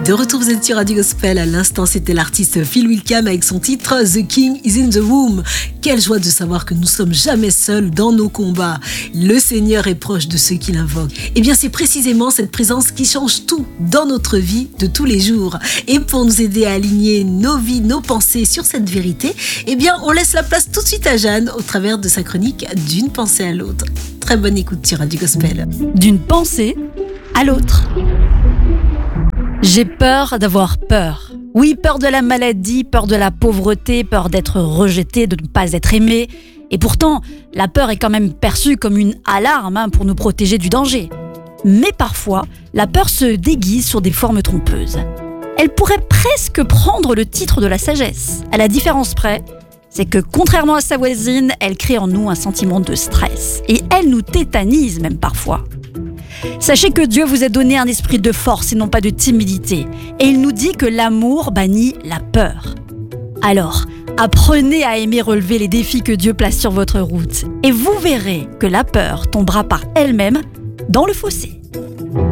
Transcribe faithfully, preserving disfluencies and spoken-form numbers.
De retour, vous êtes sur Radio Gospel. À l'instant, c'était l'artiste Phil Wickham avec son titre The King is in the Room. Quelle joie de savoir que nous sommes jamais seuls dans nos combats. Le Seigneur est proche de ceux qui l'invoquent. Eh bien, c'est précisément cette présence qui change tout dans notre vie de tous les jours. Et pour nous aider à aligner nos vies, nos pensées sur cette vérité, eh bien, on laisse la place tout de suite à Jeanne au travers de sa chronique D'une pensée à l'autre. Très bonne écoute sur Radio Gospel. D'une pensée à l'autre. J'ai peur d'avoir peur. Oui, peur de la maladie, peur de la pauvreté, peur d'être rejeté, de ne pas être aimé. Et pourtant, la peur est quand même perçue comme une alarme hein, pour nous protéger du danger. Mais parfois, la peur se déguise sur des formes trompeuses. Elle pourrait presque prendre le titre de la sagesse. À la différence près, c'est que contrairement à sa voisine, elle crée en nous un sentiment de stress. Et elle nous tétanise même parfois. Sachez que Dieu vous a donné un esprit de force et non pas de timidité. Et il nous dit que l'amour bannit la peur. Alors, apprenez à aimer relever les défis que Dieu place sur votre route. Et vous verrez que la peur tombera par elle-même dans le fossé.